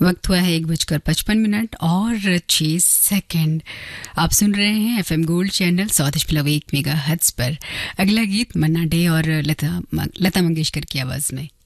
वक्त हुआ है 1:55 और 6 सेकंड। आप सुन रहे हैं एफएम गोल्ड चैनल 100.1 मेगाहर्ट्ज पर। अगला गीत मन्ना डे और लता मंगेशकर की आवाज में।